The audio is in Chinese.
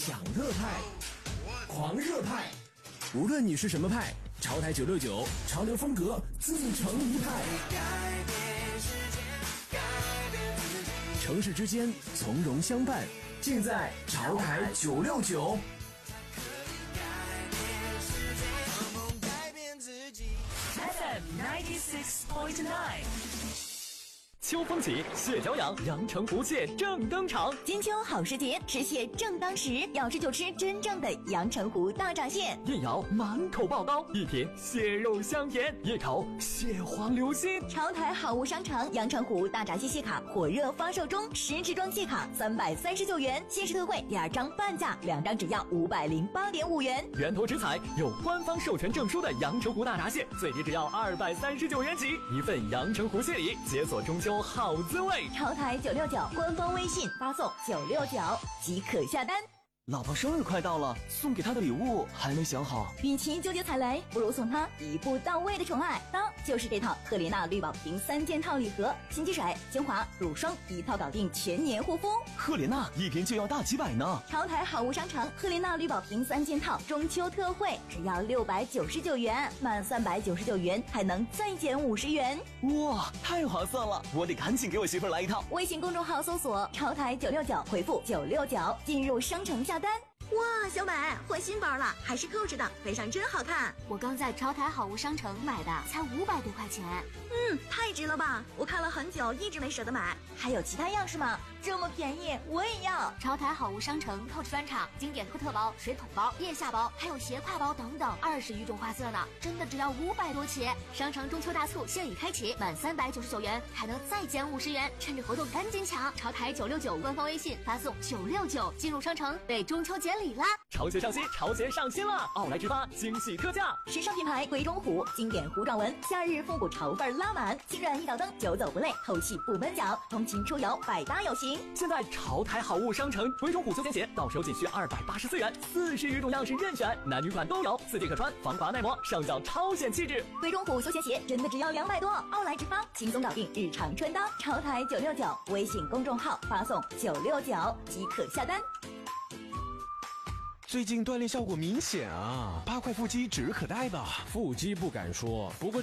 抢热派、狂热派，无论你是什么派，潮台969，潮流风格自成一派。城市之间从容相伴，尽在潮台969。 FM 96.9。秋风起，蟹脚痒，阳澄湖蟹正登场。 金秋好时节，吃蟹正当时，要吃就吃真正的阳澄湖大闸蟹。 一咬满口爆膏，一品蟹肉香甜，一口蟹黄流心。 潮台好物商场阳澄湖大闸蟹蟹卡火热发售中，10支装蟹卡339元，限时特惠，2张半价，2张只要508.5元。 源头直采，有官方授权证书的阳澄湖大闸蟹，最低只要239元起，一份阳澄湖蟹礼，解锁中秋好滋味。 潮台969官方微信发送969即可下单。 老婆生日快到了，送给她的礼物还没想好。 与其纠结踩雷，不如送她一步到位的宠爱。当就是这套赫莲娜绿宝瓶3件套礼盒，洗洁水、精华、乳霜一套搞定全年护肤。 赫莲娜一瓶就要大几百呢。 潮台好物商场赫莲娜绿宝瓶3件套中秋特惠，只要699元，满399元还能再减50元。 哇，太划算了！我得赶紧给我媳妇来一套。 微信公众号搜索潮台969，回复969进入商城下单。哇，小美换新包了，还是扣着的，背上真好看。 我刚在潮台好物商城买的，才500多块钱。 太值了吧！我看了很久，一直没舍得买。还有其他样式吗？这么便宜，我也要。 潮台好物商城 Coach 专场经典特包、水桶包、腋下包，还有斜挎包等等，20余种花色呢，真的只要500多起。商城中秋大促现已开启，满399元还能再减50元，趁着活动赶紧抢！潮台969官方微信发送969进入商城，为中秋节礼啦！ 潮鞋上新，潮鞋上新了！奥莱直发惊喜特价， 时尚品牌鬼冢虎经典糊状纹，夏日复古潮范拉满，轻软一脚蹬，久走不累，透气不闷脚，通勤出游百搭有型。 现在潮台好物商城鬼冢虎休闲鞋到手仅需284元，40余种样式任选，男女款都有，4季可穿，防滑耐磨，上脚超显气质。 鬼冢虎休闲鞋真的只要200多，奥莱直发轻松搞定日常穿搭。潮台969微信公众号发送969即可下单。 最近锻炼效果明显啊，8块腹肌指日可待吧？ 腹肌不敢说，不过